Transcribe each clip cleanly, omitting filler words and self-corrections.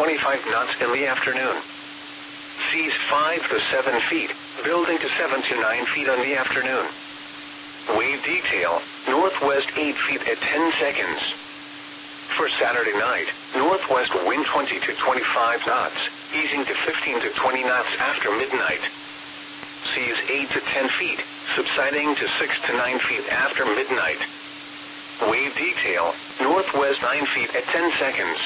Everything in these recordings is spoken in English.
25 knots in the afternoon. Seas 5 to 7 feet, building to 7 to 9 feet in the afternoon. Wave detail, northwest 8 feet at 10 seconds. For Saturday night, northwest wind 20 to 25 knots, easing to 15 to 20 knots after midnight. Seas 8 to 10 feet, subsiding to 6 to 9 feet after midnight. Wave detail, northwest 9 feet at 10 seconds.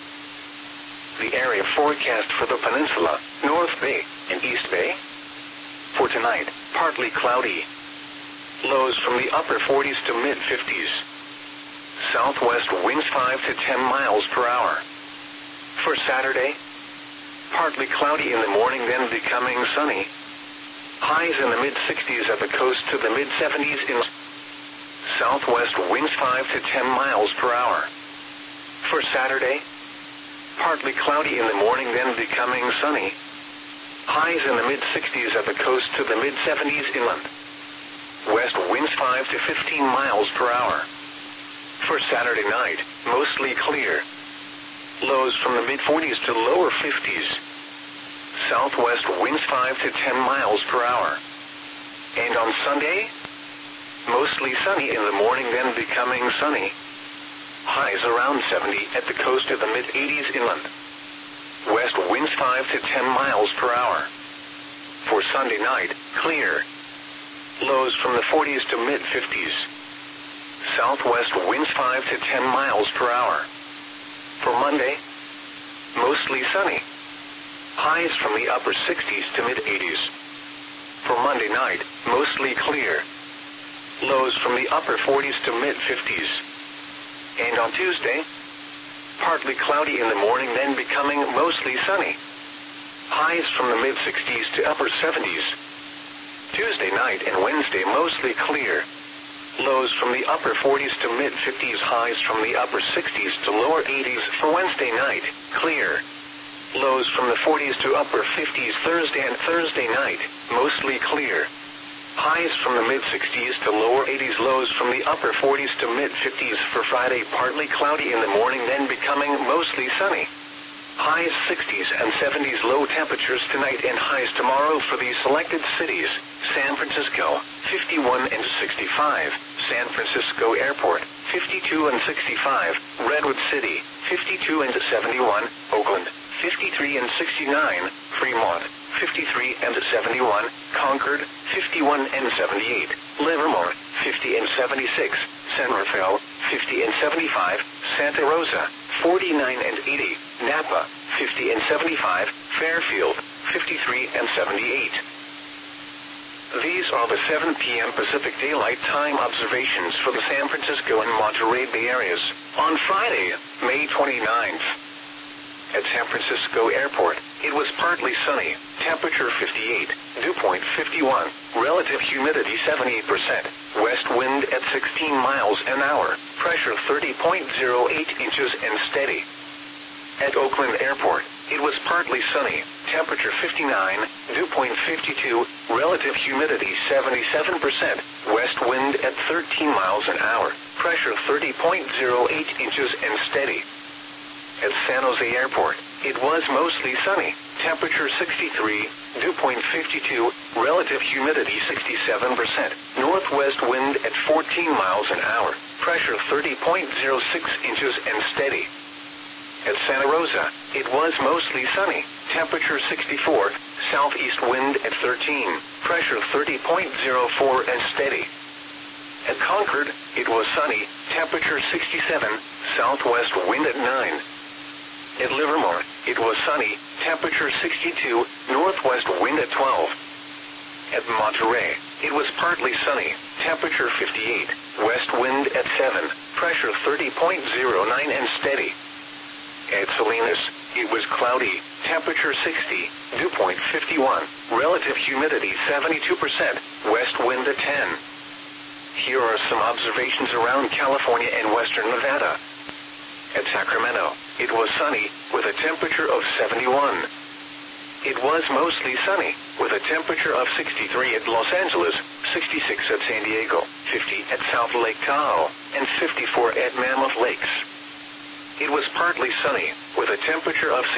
The area forecast for the peninsula, North Bay and East Bay. For tonight, partly cloudy. Lows from the upper 40s to mid-50s. Southwest winds 5 to 10 miles per hour. For Saturday, partly cloudy in the morning, then becoming sunny. Highs in the mid-60s at the coast to the mid-70s in southwest winds 5 to 10 miles per hour. For Saturday, partly cloudy in the morning, then becoming sunny. Highs in the mid-60s at the coast to the mid-70s inland. West winds 5 to 15 miles per hour. For Saturday night, mostly clear. Lows from the mid-40s to lower 50s. Southwest winds 5 to 10 miles per hour. And on Sunday, mostly sunny in the morning, then becoming sunny. Highs around 70 at the coast to the mid-80s inland. West winds 5 to 10 miles per hour. For Sunday night, clear. Lows from the 40s to mid-50s. Southwest winds 5 to 10 miles per hour. For Monday, mostly sunny. Highs from the upper 60s to mid-80s. For Monday night, mostly clear. Lows from the upper 40s to mid-50s. And on Tuesday, partly cloudy in the morning, then becoming mostly sunny. Highs from the mid-60s to upper 70s. Tuesday night and Wednesday mostly clear. Lows from the upper 40s to mid-50s, highs from the upper 60s to lower 80s. For Wednesday night, clear. Lows from the 40s to upper 50s Thursday and Thursday night, mostly clear. Highs from the mid-60s to lower 80s, lows from the upper 40s to mid-50s. For Friday, partly cloudy in the morning, then becoming mostly sunny. Highs 60s and 70s, low temperatures tonight and highs tomorrow for these selected cities. San Francisco, 51 and 65. San Francisco Airport, 52 and 65. Redwood City, 52 and 71. Oakland, 53 and 69. Fremont, 53 and 71. Concord, 51 and 78. Livermore, 50 and 76. San Rafael, 50 and 75. Santa Rosa, 49 and 80. Napa, 50 and 75. Fairfield, 53 and 78. These are the 7 p.m. Pacific Daylight Time observations for the San Francisco and Monterey Bay areas on Friday, May 29th. At San Francisco Airport, it was partly sunny, temperature 58, dew point 51, relative humidity 78%, west wind at 16 miles an hour, pressure 30.08 inches and steady. At Oakland Airport, it was partly sunny, temperature 59, dew point 52, relative humidity 77%, west wind at 13 miles an hour, pressure 30.08 inches and steady. At San Jose Airport, it was mostly sunny, temperature 63, dew point 52, relative humidity 67%, northwest wind at 14 miles an hour, pressure 30.06 inches and steady. At Santa Rosa, it was mostly sunny, temperature 64, southeast wind at 13, pressure 30.04 and steady. At Concord, it was sunny, temperature 67, southwest wind at 9. At Livermore, it was sunny, temperature 62, northwest wind at 12. At Monterey, it was partly sunny, temperature 58, west wind at 7, pressure 30.09 and steady. At Salinas, it was cloudy, temperature 60, dew point 51, relative humidity 72%, west wind at 10. Here are some observations around California and western Nevada. At Sacramento, it was sunny, with a temperature of 71. It was mostly sunny, with a temperature of 63 at Los Angeles, 66 at San Diego, 50 at South Lake Tahoe, and 54 at Mammoth Lakes. It was partly sunny, with a temperature of